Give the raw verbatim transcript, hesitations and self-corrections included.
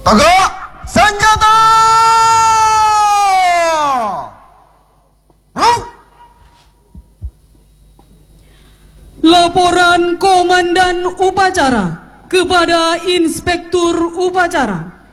Tegak senjata! Ruk! Laporan Komandan Upacara kepada Inspektur Upacara.